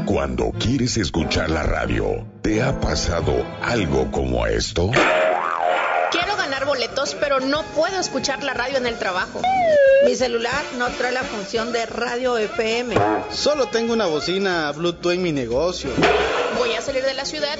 Cuando quieres escuchar la radio, ¿te ha pasado algo como esto? Quiero ganar boletos, pero no puedo escuchar la radio en el trabajo. Mi celular no trae la función de radio FM. Solo tengo una bocina Bluetooth en mi negocio. Voy a salir de la ciudad